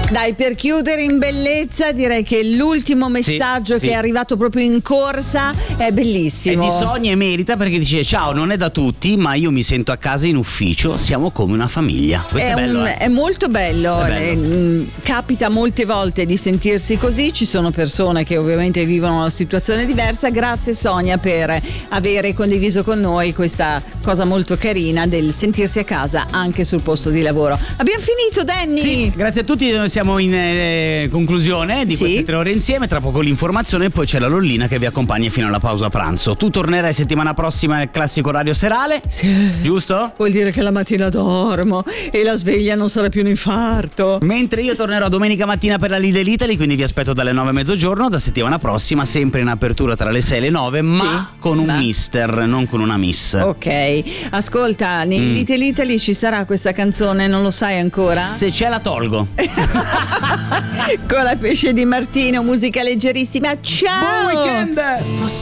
Dai, per chiudere in bellezza direi che l'ultimo messaggio che è arrivato proprio in corsa è bellissimo. È di Sonia e merita, perché dice: ciao, non è da tutti, ma io mi sento a casa in ufficio, siamo come una famiglia. Questo è bello, è molto bello. È bello. Capita molte volte di sentirsi così, ci sono persone che ovviamente vivono una situazione diversa. Grazie Sonia per avere condiviso con noi questa cosa molto carina del sentirsi a casa anche sul posto di lavoro. Abbiamo finito, Danny? Sì, grazie a tutti, noi siamo in conclusione di queste 3 ore insieme. Tra poco l'informazione e poi c'è la Lollina che vi accompagna fino alla pausa pranzo. Tu tornerai settimana prossima al classico orario serale? Sì. Giusto? Vuol dire che la mattina dormo e la sveglia non sarà più un infarto. Mentre io tornerò domenica mattina per la Lidl Italy, quindi vi aspetto dalle 9 a mezzogiorno. Da settimana prossima sempre in apertura tra le 6 e le 9, ma con un mister, non con una miss. Ok, ascolta, in Lidl Italy ci sarà questa canzone, non lo sai ancora? Se c'è la tolgo. Con la pesce di Martino, musica leggerissima. Ciao! Buon weekend!